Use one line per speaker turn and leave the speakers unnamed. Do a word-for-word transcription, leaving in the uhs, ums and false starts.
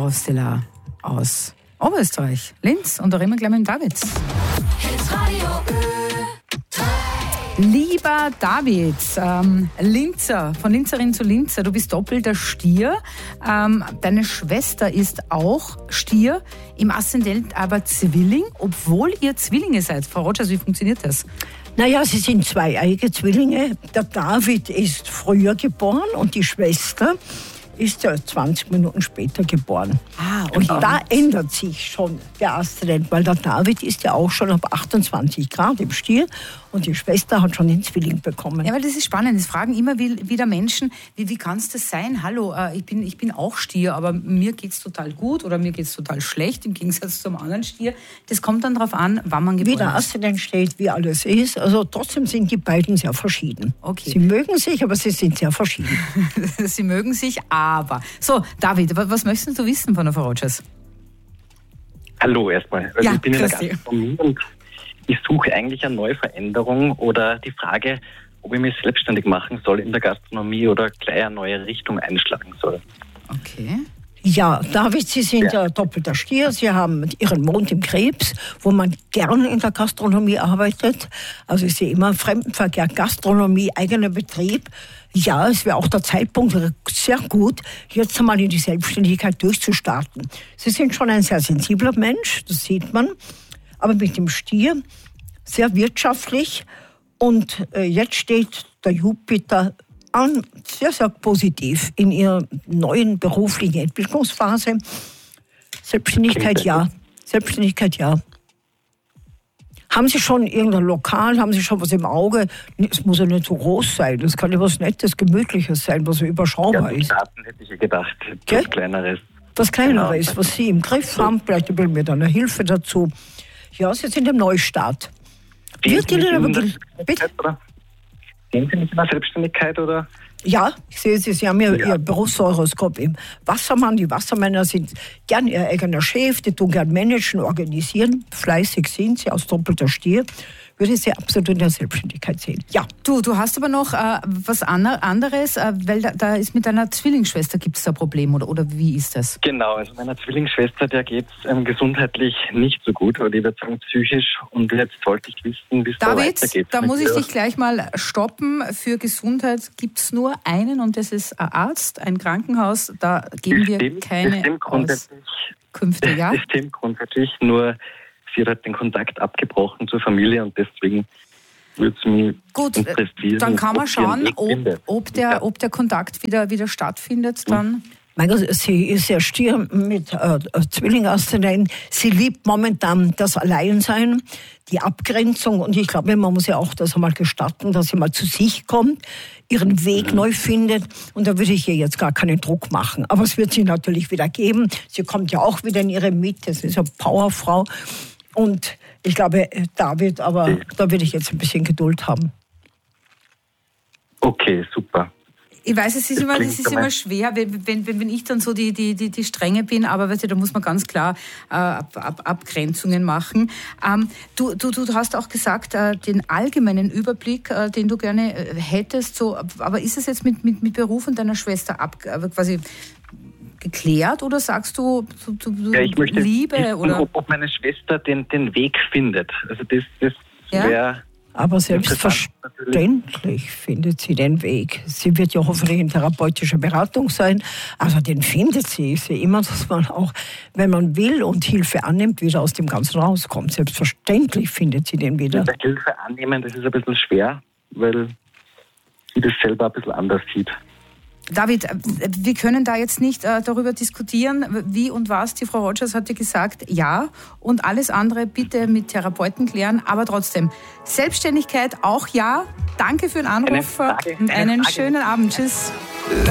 Aerostellar aus Oberösterreich, Linz. Und da reden wir gleich mit dem David. Lieber David, ähm, Linzer, von Linzerin zu Linzer, du bist doppelter Stier. Ähm, deine Schwester ist auch Stier, im Aszendent aber Zwilling, obwohl ihr Zwillinge seid. Frau Rogers, wie funktioniert das?
Naja, sie sind zweieige Zwillinge. Der David ist früher geboren und die Schwester ist ja zwanzig Minuten später geboren.
Ah, okay.
Und da ändert sich schon der Aszendent, weil der David ist ja auch schon ab achtundzwanzig Grad im Stier und die Schwester hat schon den Zwilling bekommen.
Ja, weil das ist spannend. Es fragen immer wieder Menschen, wie, wie kann es das sein? Hallo, äh, ich, bin, ich bin auch Stier, aber mir geht es total gut oder mir geht es total schlecht, im Gegensatz zum anderen Stier. Das kommt dann darauf an, wann man geboren ist.
Wie der Aszendent steht, wie alles ist. Also trotzdem sind die beiden sehr verschieden.
Okay.
Sie mögen sich, aber sie sind sehr verschieden.
Sie mögen sich, aber... So, David, was möchtest du wissen von der Frau Rogers?
Hallo erstmal. Also
ja,
ich bin in der
grüß dich.
Gastronomie und ich suche eigentlich eine neue Veränderung oder die Frage, ob ich mich selbstständig machen soll in der Gastronomie oder gleich eine neue Richtung einschlagen soll.
Okay.
Ja, David, Sie sind ja, ja doppelter Stier. Sie haben Ihren Mond im Krebs, wo man gerne in der Gastronomie arbeitet. Also ich sehe immer Fremdenverkehr, Gastronomie, eigener Betrieb. Ja, es wäre auch der Zeitpunkt sehr gut, jetzt einmal in die Selbstständigkeit durchzustarten. Sie sind schon ein sehr sensibler Mensch, das sieht man. Aber mit dem Stier sehr wirtschaftlich. Und äh, jetzt steht der Jupiter an, sehr, sehr positiv in ihrer neuen beruflichen Entwicklungsphase. Selbstständigkeit, ja. Selbstständigkeit, ja. Haben Sie schon irgendein Lokal, haben Sie schon was im Auge? Es muss ja nicht so groß sein, das kann ja was Nettes, Gemütliches sein, was so überschaubar
ja,
ist.
Starten hätte ich ja gedacht, was Kleineres.
Was Kleineres,
genau.
Was Sie im Griff haben, vielleicht ein bisschen mit einer Hilfe dazu. Ja, Sie sind im Neustart.
Wird Ihnen aber
ge- bitte?
Sehen Sie nicht in der Selbstständigkeit, oder?
Ja, ich sehe Sie, Sie haben ja,
ja.
Ihr Berufshoroskop im Wassermann. Die Wassermänner sind gern ihr eigener Chef, die tun gern managen, organisieren. Fleißig sind sie, aus doppelter Stier. Würde ich sie absolut in der Selbstständigkeit sehen. Ja.
Du, du hast aber noch äh, was anderes, äh, weil da, da ist mit deiner Zwillingsschwester, gibt es da ein Problem, oder, oder wie ist das?
Genau, also meiner Zwillingsschwester, der geht es ähm, gesundheitlich nicht so gut, oder ich würde sagen psychisch, und jetzt wollte ich wissen, wie es da weitergeht.
David, da muss ich dich gleich mal stoppen. Für Gesundheit gibt es nur einen und das ist ein Arzt, ein Krankenhaus, da geben wir
stimmt,
keine Auskünfte. Ja?
Das stimmt grundsätzlich, nur sie hat den Kontakt abgebrochen zur Familie und deswegen würde es mich
Gut,
interessieren.
dann kann man schauen, ob, ob, der,
ja.
ob der Kontakt wieder, wieder stattfindet. Dann.
Mein Gott, sie ist ja Stier mit äh, Zwilling-Aszendent. Sie liebt momentan das Alleinsein, die Abgrenzung. Und ich glaube, man muss ja auch das einmal gestatten, dass sie mal zu sich kommt, ihren Weg mhm. neu findet. Und da würde ich ihr jetzt gar keinen Druck machen. Aber es wird sie natürlich wieder geben. Sie kommt ja auch wieder in ihre Mitte. Sie ist eine Powerfrau. Und ich glaube, David, aber da würde ich jetzt ein bisschen Geduld haben.
Okay, super.
Ich weiß, es ist das immer, das ist immer schwer, wenn, wenn, wenn ich dann so die, die, die, die Strenge bin, aber weißt du, da muss man ganz klar äh, Ab, Ab, Abgrenzungen machen. Ähm, du, du, du hast auch gesagt, äh, den allgemeinen Überblick, äh, den du gerne äh, hättest, so, aber ist es jetzt mit, mit, mit Beruf und deiner Schwester ab, äh, quasi geklärt, oder sagst du, du, du
ja, ich möchte
Liebe?
Wissen,
oder?
Ob, ob meine Schwester den, den Weg findet. Also das, das
ja?
wäre...
Aber selbstverständlich findet sie den Weg. Sie wird ja hoffentlich in therapeutischer Beratung sein. Also den findet sie. Ich sehe immer, dass man auch, wenn man will und Hilfe annimmt, wieder aus dem Ganzen rauskommt. Selbstverständlich findet sie den wieder.
Ja, Hilfe annehmen, das ist ein bisschen schwer, weil sie das selber ein bisschen anders sieht.
David, wir können da jetzt nicht äh, darüber diskutieren, wie und was. Die Frau Rogers hat ja gesagt, ja. Und alles andere bitte mit Therapeuten klären. Aber trotzdem, Selbstständigkeit auch ja. Danke für den Anruf
Frage,
und einen
Frage.
schönen Abend. Tschüss.